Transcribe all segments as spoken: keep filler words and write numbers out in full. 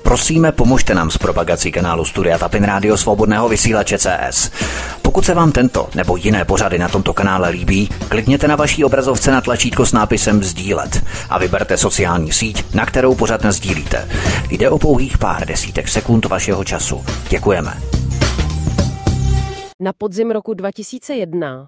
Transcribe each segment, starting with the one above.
Prosíme, pomožte nám s propagací kanálu Studia Tapin Rádio Svobodného vysílače C S. Pokud se vám tento nebo jiné pořady na tomto kanále líbí, klikněte na vaší obrazovce na tlačítko s nápisem sdílet a vyberte sociální síť, na kterou pořad nasdílíte. Jde o pouhých pár desítek sekund vašeho času. Děkujeme. Na podzim roku dva tisíce jedna,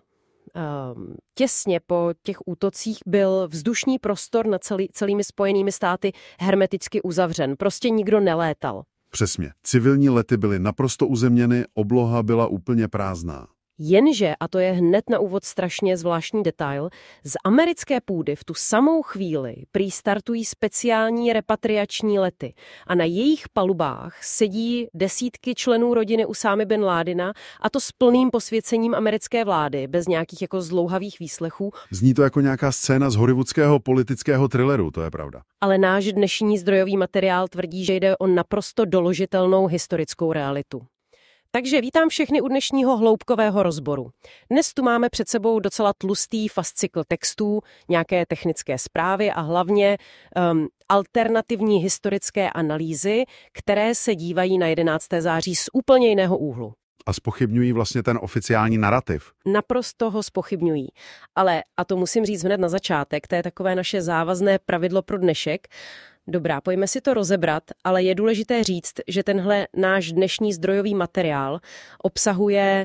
těsně po těch útocích, byl vzdušný prostor nad celý, celými Spojenými státy hermeticky uzavřen. Prostě nikdo nelétal. Přesně. Civilní lety byly naprosto uzemněny, obloha byla úplně prázdná. Jenže, a to je hned na úvod strašně zvláštní detail, z americké půdy v tu samou chvíli prý startují speciální repatriační lety a na jejich palubách sedí desítky členů rodiny Usámy bin Ládina, a to s plným posvěcením americké vlády, bez nějakých jako zdlouhavých výslechů. Zní to jako nějaká scéna z hollywoodského politického thrilleru, to je pravda. Ale náš dnešní zdrojový materiál tvrdí, že jde o naprosto doložitelnou historickou realitu. Takže vítám všechny u dnešního hloubkového rozboru. Dnes tu máme před sebou docela tlustý fascikl textů, nějaké technické zprávy a hlavně um, alternativní historické analýzy, které se dívají na jedenácté září z úplně jiného úhlu. A zpochybňují vlastně ten oficiální narrativ. Naprosto ho zpochybňují. Ale, a to musím říct hned na začátek, to je takové naše závazné pravidlo pro dnešek. Dobrá, pojďme si to rozebrat, ale je důležité říct, že tenhle náš dnešní zdrojový materiál obsahuje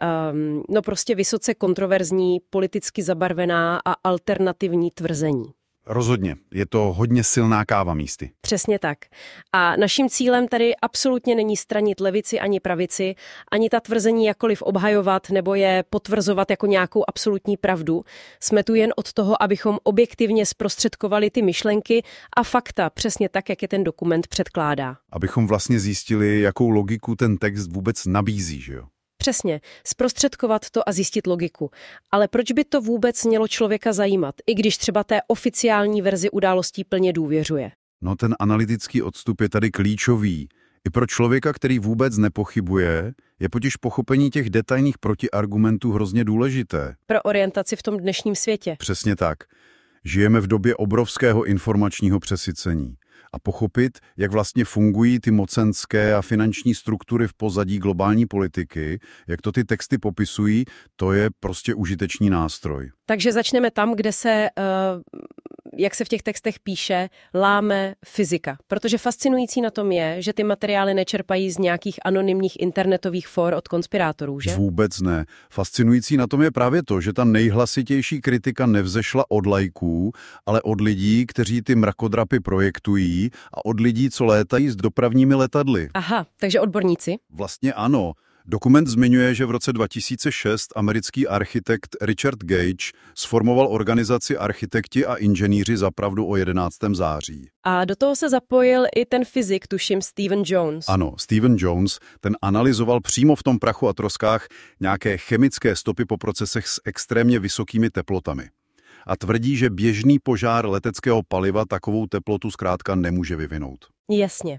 um, no prostě vysoce kontroverzní, politicky zabarvená a alternativní tvrzení. Rozhodně. Je to hodně silná káva místy. Přesně tak. A naším cílem tady absolutně není stranit levici ani pravici, ani ta tvrzení jakkoliv obhajovat nebo je potvrzovat jako nějakou absolutní pravdu. Jsme tu jen od toho, abychom objektivně zprostředkovali ty myšlenky a fakta přesně tak, jak je ten dokument předkládá. Abychom vlastně zjistili, jakou logiku ten text vůbec nabízí, že jo? Přesně, zprostředkovat to a zjistit logiku. Ale proč by to vůbec mělo člověka zajímat, i když třeba té oficiální verzi událostí plně důvěřuje? No ten analytický odstup je tady klíčový. I pro člověka, který vůbec nepochybuje, je totiž pochopení těch detailních protiargumentů hrozně důležité. Pro orientaci v tom dnešním světě. Přesně tak. Žijeme v době obrovského informačního přesycení. A pochopit, jak vlastně fungují ty mocenské a finanční struktury v pozadí globální politiky, jak to ty texty popisují, to je prostě užitečný nástroj. Takže začneme tam, kde se, jak se v těch textech píše, láme fyzika. Protože fascinující na tom je, že ty materiály nečerpají z nějakých anonymních internetových for od konspirátorů, že? Vůbec ne. Fascinující na tom je právě to, že ta nejhlasitější kritika nevzešla od laiků, ale od lidí, kteří ty mrakodrapy projektují, a od lidí, co létají s dopravními letadly. Aha, takže odborníci? Vlastně ano. Dokument zmiňuje, že v roce dva tisíce šest americký architekt Richard Gage sformoval organizaci Architekti a inženýři za pravdu o jedenáctém září. A do toho se zapojil i ten fyzik, tuším Stephen Jones. Ano, Stephen Jones, ten analyzoval přímo v tom prachu a troskách nějaké chemické stopy po procesech s extrémně vysokými teplotami. A tvrdí, že běžný požár leteckého paliva takovou teplotu zkrátka nemůže vyvinout. Jasně.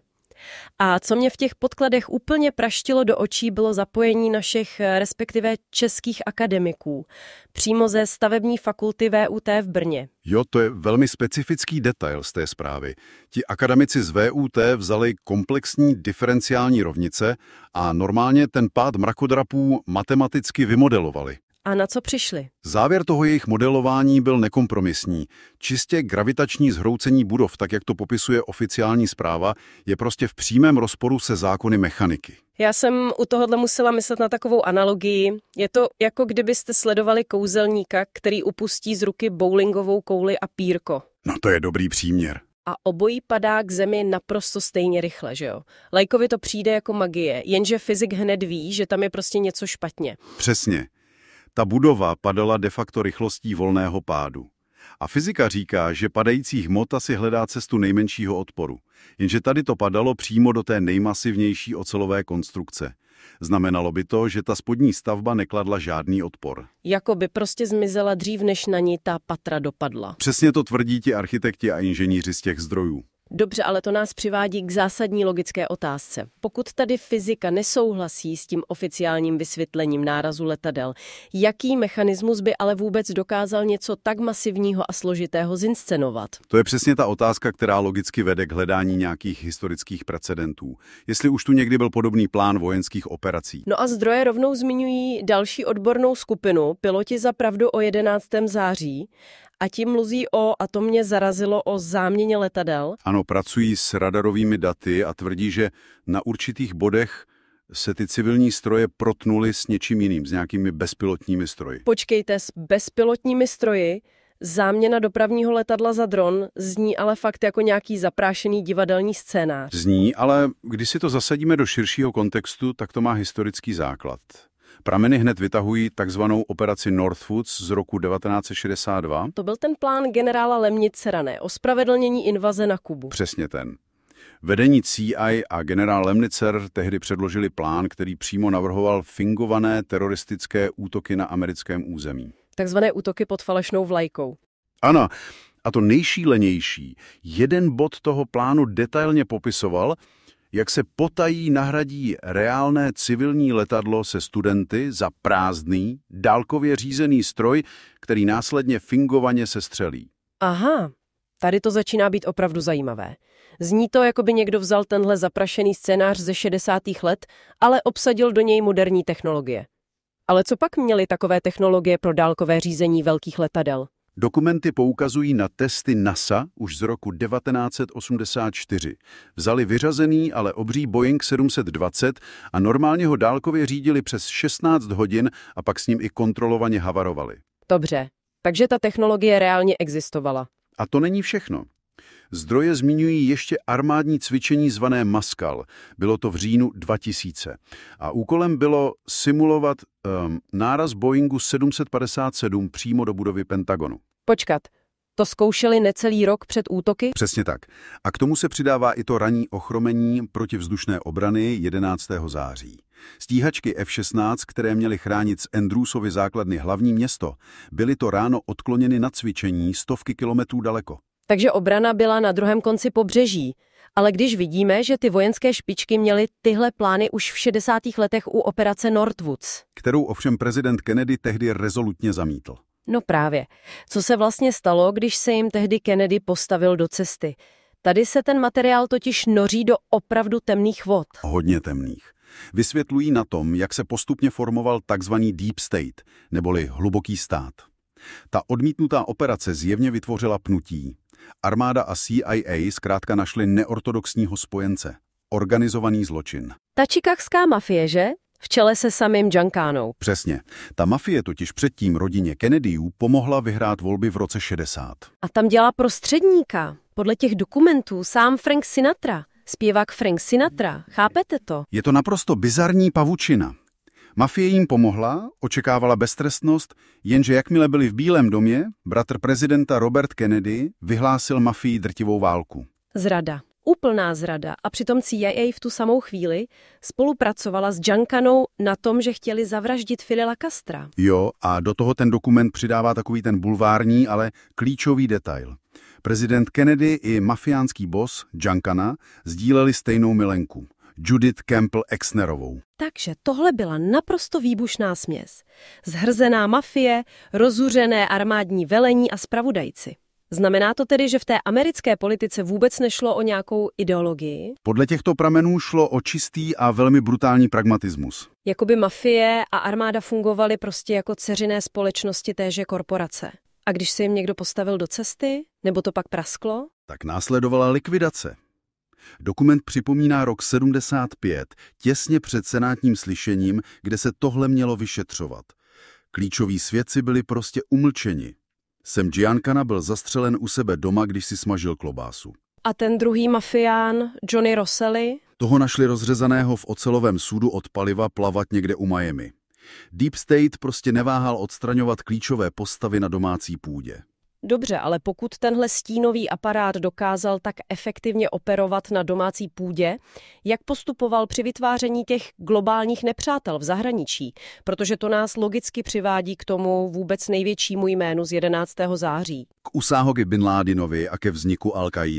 A co mě v těch podkladech úplně praštilo do očí, bylo zapojení našich, respektive českých akademiků, přímo ze stavební fakulty V U T v Brně. Jo, to je velmi specifický detail z té zprávy. Ti akademici z V U T vzali komplexní diferenciální rovnice a normálně ten pád mrakodrapů matematicky vymodelovali. A na co přišli? Závěr toho jejich modelování byl nekompromisní. Čistě gravitační zhroucení budov, tak jak to popisuje oficiální zpráva, je prostě v přímém rozporu se zákony mechaniky. Já jsem u tohohle musela myslet na takovou analogii. Je to jako kdybyste sledovali kouzelníka, který upustí z ruky bowlingovou kouli a pírko. No to je dobrý příměr. A obojí padá k zemi naprosto stejně rychle, že jo? Laikovi to přijde jako magie, jenže fyzik hned ví, že tam je prostě něco špatně. Přesně. Ta budova padala de facto rychlostí volného pádu. A fyzika říká, že padající hmota si hledá cestu nejmenšího odporu. Jenže tady to padalo přímo do té nejmasivnější ocelové konstrukce. Znamenalo by to, že ta spodní stavba nekladla žádný odpor. Jako by prostě zmizela dřív, než na ní ta patra dopadla. Přesně to tvrdí ti architekti a inženýři z těch zdrojů. Dobře, ale to nás přivádí k zásadní logické otázce. Pokud tady fyzika nesouhlasí s tím oficiálním vysvětlením nárazu letadel, jaký mechanismus by ale vůbec dokázal něco tak masivního a složitého zinscenovat? To je přesně ta otázka, která logicky vede k hledání nějakých historických precedentů. Jestli už tu někdy byl podobný plán vojenských operací. No a zdroje rovnou zmiňují další odbornou skupinu, piloti za pravdu o jedenáctého září, a tím mluví o, a to mě zarazilo, o záměně letadel. Ano, pracují s radarovými daty a tvrdí, že na určitých bodech se ty civilní stroje protnuly s něčím jiným, s nějakými bezpilotními stroji. Počkejte, s bezpilotními stroji, záměna dopravního letadla za dron zní ale fakt jako nějaký zaprášený divadelní scénář. Zní, ale když si to zasadíme do širšího kontextu, tak to má historický základ. Prameny hned vytahují takzvanou operaci Northwoods z roku devatenáct set šedesát dva. To byl ten plán generála Lemnice Rané, ospravedlnění invaze na Kubu. Přesně ten. Vedení C I a generál Lemnitzer tehdy předložili plán, který přímo navrhoval fingované teroristické útoky na americkém území. Takzvané útoky pod falešnou vlajkou. Ano, a to nejšílenější. Jeden bod toho plánu detailně popisoval, jak se potají nahradí reálné civilní letadlo se studenty za prázdný, dálkově řízený stroj, který následně fingovaně sestřelí. Aha, tady to začíná být opravdu zajímavé. Zní to, jako by někdo vzal tenhle zaprašený scénář ze šedesátých let, ale obsadil do něj moderní technologie. Ale co pak měly takové technologie pro dálkové řízení velkých letadel? Dokumenty poukazují na testy NASA už z roku devatenáct set osmdesát čtyři. Vzali vyřazený, ale obří Boeing sedm set dvacet a normálně ho dálkově řídili přes šestnáct hodin a pak s ním i kontrolovaně havarovali. Dobře, takže ta technologie reálně existovala. A to není všechno. Zdroje zmiňují ještě armádní cvičení zvané Maskal. Bylo to v říjnu dva tisíce. A úkolem bylo simulovat um, náraz Boeingu sedm set padesát sedm přímo do budovy Pentagonu. Počkat, to zkoušeli necelý rok před útoky? Přesně tak. A k tomu se přidává i to ranní ochromení protivzdušné obrany jedenáctého září. Stíhačky F šestnáct, které měly chránit z Andrewsovy základny hlavní město, byly to ráno odkloněny na cvičení stovky kilometrů daleko. Takže obrana byla na druhém konci pobřeží. Ale když vidíme, že ty vojenské špičky měly tyhle plány už v šedesátých letech u operace Northwoods. Kterou ovšem prezident Kennedy tehdy rezolutně zamítl. No právě. Co se vlastně stalo, když se jim tehdy Kennedy postavil do cesty? Tady se ten materiál totiž noří do opravdu temných vod. Hodně temných. Vysvětlují na tom, jak se postupně formoval takzvaný Deep State, neboli hluboký stát. Ta odmítnutá operace zjevně vytvořila pnutí. Armáda a C I A zkrátka našli neortodoxního spojence. Organizovaný zločin. Ta chicagsská mafie, že? V čele se samým Giancanou. Přesně. Ta mafie totiž předtím rodině Kennedyů pomohla vyhrát volby v roce šedesát. A tam dělá prostředníka. Podle těch dokumentů sám Frank Sinatra. Zpěvák Frank Sinatra. Chápete to? Je to naprosto bizarní pavučina. Mafie jim pomohla, očekávala beztrestnost, jenže jakmile byli v Bílém domě, bratr prezidenta Robert Kennedy vyhlásil mafii drtivou válku. Zrada. Úplná zrada. A přitom C I A v tu samou chvíli spolupracovala s Giancanou na tom, že chtěli zavraždit Fidela Castra. Jo, a do toho ten dokument přidává takový ten bulvární, ale klíčový detail. Prezident Kennedy i mafiánský boss Giancana sdíleli stejnou milenku. Judith Campbell Exnerovou. Takže tohle byla naprosto výbušná směs. Zhrzená mafie, rozuřené armádní velení a zpravodajci. Znamená to tedy, že v té americké politice vůbec nešlo o nějakou ideologii? Podle těchto pramenů šlo o čistý a velmi brutální pragmatismus. Jakoby mafie a armáda fungovaly prostě jako dceřiné společnosti téže korporace. A když se jim někdo postavil do cesty, nebo to pak prasklo? Tak následovala likvidace. Dokument připomíná rok sedmdesát pět, těsně před senátním slyšením, kde se tohle mělo vyšetřovat. Klíčoví svědci byli prostě umlčeni. Sam Giancana byl zastřelen u sebe doma, když si smažil klobásu. A ten druhý mafián, Johnny Rosselli? Toho našli rozřezaného v ocelovém sudu od paliva plavat někde u Miami. Deep State prostě neváhal odstraňovat klíčové postavy na domácí půdě. Dobře, ale pokud tenhle stínový aparát dokázal tak efektivně operovat na domácí půdě, jak postupoval při vytváření těch globálních nepřátel v zahraničí? Protože to nás logicky přivádí k tomu vůbec největšímu jménu z jedenáctého září. K Usáhovi bin Ládinovi a ke vzniku Al-Kaídy.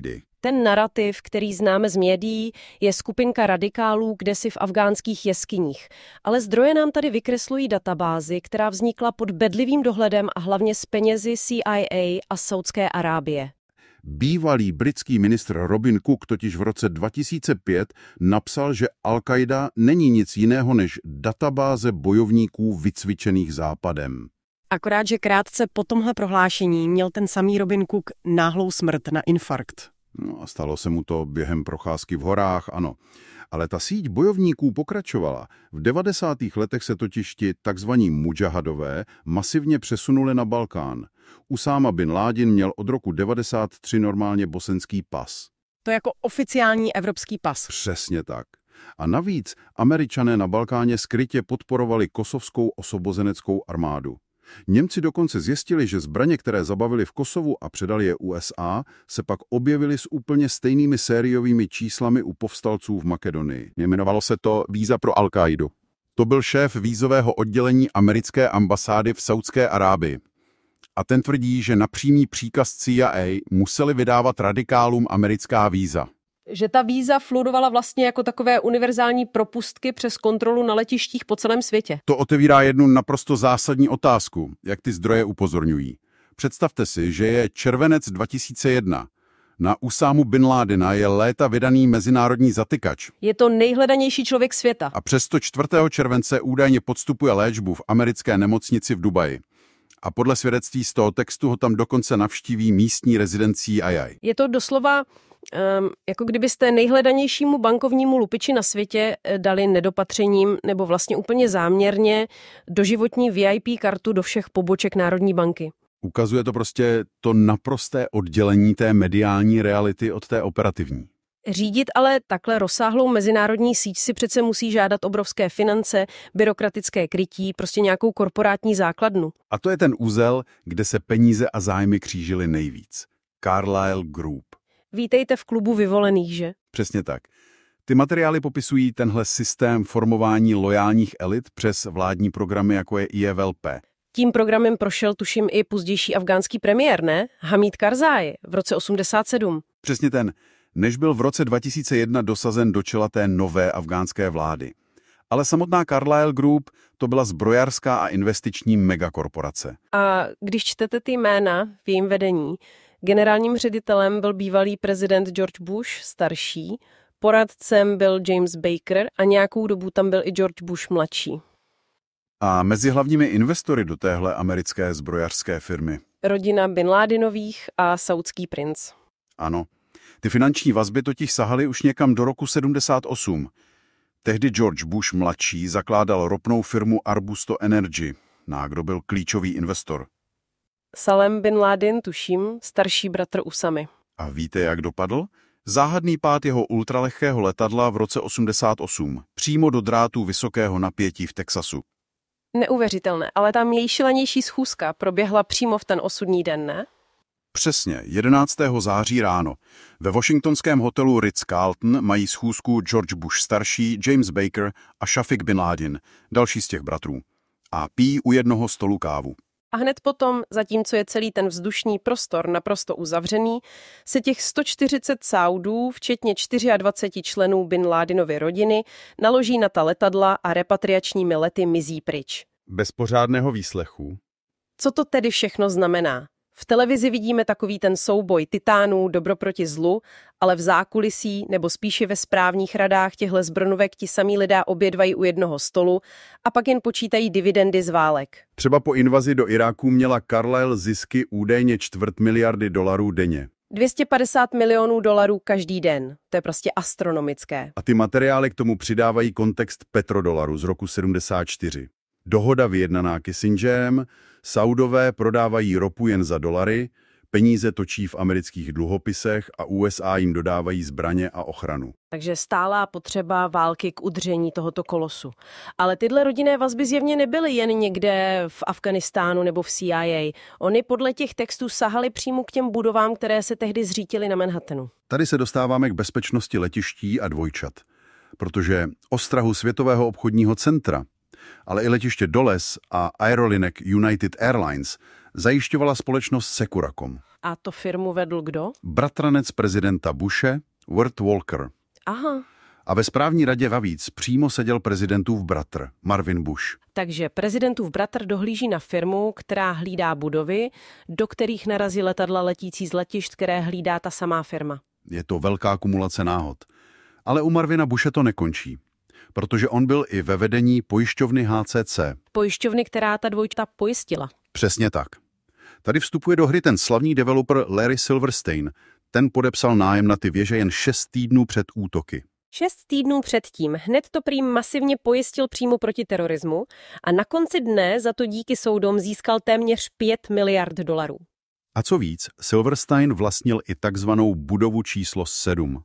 Ten narrativ, který známe z médií, je skupinka radikálů kdesi v afgánských jeskyních. Ale zdroje nám tady vykreslují databázi, která vznikla pod bedlivým dohledem a hlavně s penězi C I A a Saudské Arábie. Bývalý britský ministr Robin Cook totiž v roce dva tisíce pět napsal, že Al-Qaida není nic jiného než databáze bojovníků vycvičených Západem. Akorát, že krátce po tomhle prohlášení měl ten samý Robin Cook náhlou smrt na infarkt. No a stalo se mu to během procházky v horách, ano. Ale ta síť bojovníků pokračovala. V devadesátých letech se totiž ti takzvaní mudžahadové masivně přesunuli na Balkán. Usáma bin Ládin měl od roku devadesát tři normálně bosenský pas. To je jako oficiální evropský pas. Přesně tak. A navíc Američané na Balkáně skrytě podporovali kosovskou osobozeneckou armádu. Němci dokonce zjistili, že zbraně, které zabavili v Kosovu a předali je U S A, se pak objevily s úplně stejnými sériovými číslami u povstalců v Makedonii. Jmenovalo se to víza pro Al-Káidu. To byl šéf vízového oddělení americké ambasády v Saudské Arábii. A ten tvrdí, že na přímý příkaz C I A museli vydávat radikálům americká víza. Že ta víza fluodovala vlastně jako takové univerzální propustky přes kontrolu na letištích po celém světě. To otevírá jednu naprosto zásadní otázku, jak ty zdroje upozorňují. Představte si, že je červenec dva tisíce jedna. Na Usámu bin Ládina je léta vydaný mezinárodní zatykač. Je to nejhledanější člověk světa. A přesto čtvrtého července údajně podstupuje léčbu v americké nemocnici v Dubaji. A podle svědectví z toho textu ho tam dokonce navštíví místní rezident C I A. Je to doslova um, jako kdybyste nejhledanějšímu bankovnímu lupiči na světě dali nedopatřením nebo vlastně úplně záměrně doživotní V I P kartu do všech poboček Národní banky. Ukazuje to prostě to naprosté oddělení té mediální reality od té operativní. Řídit ale takhle rozsáhlou mezinárodní síť si přece musí žádat obrovské finance, byrokratické krytí, prostě nějakou korporátní základnu. A to je ten úzel, kde se peníze a zájmy křížily nejvíc. Carlyle Group. Vítejte v klubu vyvolených, že? Přesně tak. Ty materiály popisují tenhle systém formování lojálních elit přes vládní programy, jako je I F L P. Tím programem prošel tuším i pozdější afgánský premiér, ne? Hamid Karzai v roce osmdesát sedm. Přesně ten. Než byl v roce dva tisíce jedna dosazen do čela té nové afgánské vlády. Ale samotná Carlyle Group to byla zbrojařská a investiční megakorporace. A když čtete ty jména v jejím vedení, generálním ředitelem byl bývalý prezident George Bush starší, poradcem byl James Baker a nějakou dobu tam byl i George Bush mladší. A mezi hlavními investory do téhle americké zbrojařské firmy? Rodina Bin Ládinových a saudský princ. Ano. Ty finanční vazby totiž sahaly už někam do roku sedmdesát osm. Tehdy George Bush mladší zakládal ropnou firmu Arbusto Energy. No a kdo byl klíčový investor? Salem Bin Ládin, tuším, starší bratr Usamy. A víte, jak dopadl? Záhadný pád jeho ultralehkého letadla v roce osmdesát osm, přímo do drátů vysokého napětí v Texasu. Neuvěřitelné, ale ta nejšilenější schůzka proběhla přímo v ten osudný den, ne? Přesně, jedenáctého září ráno. Ve washingtonském hotelu Ritz-Carlton mají schůzku George Bush starší, James Baker a Šafik bin Ládin, další z těch bratrů. A pijí u jednoho stolu kávu. A hned potom, zatímco je celý ten vzdušný prostor naprosto uzavřený, se těch sto čtyřicet Saudů, včetně dvacet čtyři členů Bin Ládinovy rodiny, naloží na ta letadla a repatriačními lety mizí pryč. Bez pořádného výslechu. Co to tedy všechno znamená? V televizi vidíme takový ten souboj titánů, dobro proti zlu, ale v zákulisí nebo spíše ve správních radách těchto zbrojnovek ti samí lidé obědvají u jednoho stolu a pak jen počítají dividendy z válek. Třeba po invazi do Iráku měla Carlyle zisky údajně čtvrt miliardy dolarů denně. dvě stě padesát milionů dolarů každý den. To je prostě astronomické. A ty materiály k tomu přidávají kontext petrodolaru z roku sedmdesát čtyři. Dohoda vyjednaná Kissingerem, Saudové prodávají ropu jen za dolary, peníze točí v amerických dluhopisech a U S A jim dodávají zbraně a ochranu. Takže stálá potřeba války k udržení tohoto kolosu. Ale tyhle rodinné vazby zjevně nebyly jen někde v Afghánistánu nebo v C I A. Oni podle těch textů sahali přímo k těm budovám, které se tehdy zřítily na Manhattanu. Tady se dostáváme k bezpečnosti letiští a dvojčat. Protože ostrahu Světového obchodního centra Ale i letiště Dulles a aerolinek United Airlines zajišťovala společnost Securacom. A to firmu vedl kdo? Bratranec prezidenta Bushe, Wirt Walker. Aha. A ve správní radě navíc přímo seděl prezidentův bratr, Marvin Bush. Takže prezidentův bratr dohlíží na firmu, která hlídá budovy, do kterých narazí letadla letící z letišť, které hlídá ta samá firma. Je to velká kumulace náhod. Ale u Marvina Bushe to nekončí, protože on byl i ve vedení pojišťovny H C C. Pojišťovny, která ta dvojčata pojistila. Přesně tak. Tady vstupuje do hry ten slavný developer Larry Silverstein. Ten podepsal nájem na ty věže jen šest týdnů před útoky. Šest týdnů předtím hned to prý masivně pojistil přímo proti terorismu a na konci dne za to díky soudům získal téměř pět miliard dolarů. A co víc, Silverstein vlastnil i takzvanou budovu číslo sedm,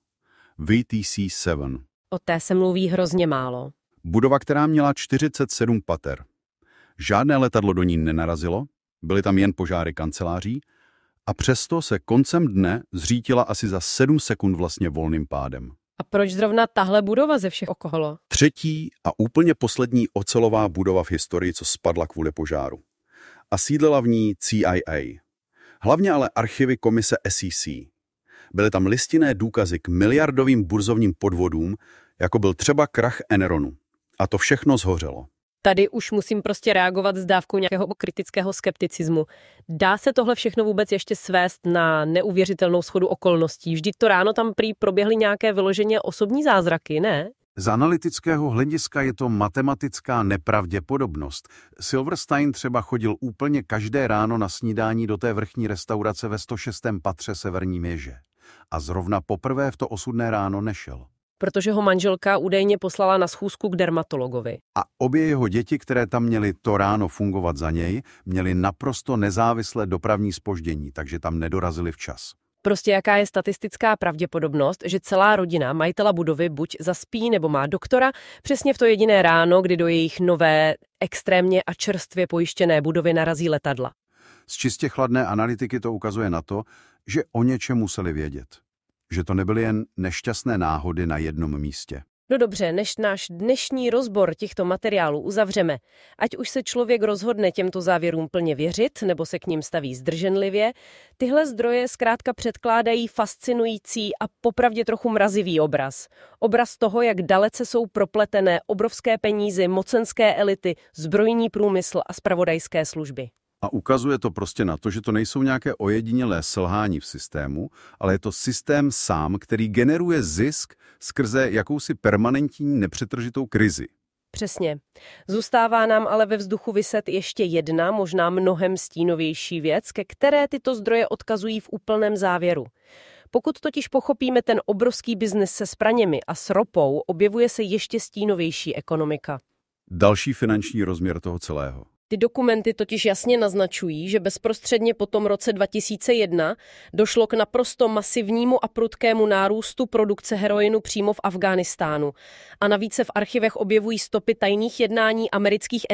V T C sedm. O té se mluví hrozně málo. Budova, která měla čtyřicet sedm pater. Žádné letadlo do ní nenarazilo, byly tam jen požáry kanceláří a přesto se koncem dne zřítila asi za sedm sekund vlastně volným pádem. A proč zrovna tahle budova ze všech okolo? Třetí a úplně poslední ocelová budova v historii, co spadla kvůli požáru. A sídlila v ní C I A. Hlavně ale archivy komise S E C. Byly tam listinné důkazy k miliardovým burzovním podvodům, jako byl třeba krach Enronu. A to všechno zhořelo. Tady už musím prostě reagovat s dávkou nějakého kritického skepticismu. Dá se tohle všechno vůbec ještě svést na neuvěřitelnou shodu okolností? Vždyť to ráno tam prý proběhly nějaké vyloženě osobní zázraky, ne? Z analytického hlediska je to matematická nepravděpodobnost. Silverstein třeba chodil úplně každé ráno na snídání do té vrchní restaurace ve sto šestém patře Severní věže. A zrovna poprvé v to osudné ráno nešel. Protože ho manželka údajně poslala na schůzku k dermatologovi. A obě jeho děti, které tam měly to ráno fungovat za něj, měly naprosto nezávislé dopravní zpoždění, takže tam nedorazili včas. Prostě jaká je statistická pravděpodobnost, že celá rodina majitela budovy buď zaspí nebo má doktora přesně v to jediné ráno, kdy do jejich nové, extrémně a čerstvě pojištěné budovy narazí letadla. Z čistě chladné analytiky to ukazuje na to, že o něčem museli vědět. Že to nebyly jen nešťastné náhody na jednom místě. No dobře, než náš dnešní rozbor těchto materiálů uzavřeme, ať už se člověk rozhodne těmto závěrům plně věřit, nebo se k ním staví zdrženlivě, tyhle zdroje zkrátka předkládají fascinující a popravdě trochu mrazivý obraz. Obraz toho, jak dalece jsou propletené obrovské peníze, mocenské elity, zbrojní průmysl a zpravodajské služby. A ukazuje to prostě na to, že to nejsou nějaké ojedinělé selhání v systému, ale je to systém sám, který generuje zisk skrze jakousi permanentní nepřetržitou krizi. Přesně. Zůstává nám ale ve vzduchu viset ještě jedna, možná mnohem stínovější věc, ke které tyto zdroje odkazují v úplném závěru. Pokud totiž pochopíme ten obrovský biznis se zbraněmi a s ropou, objevuje se ještě stínovější ekonomika. Další finanční rozměr toho celého. Ty dokumenty totiž jasně naznačují, že bezprostředně po tom roce dva tisíce jedna došlo k naprosto masivnímu a prudkému nárůstu produkce heroinu přímo v Afghánistánu. A navíc se v archivech objevují stopy tajných jednání amerických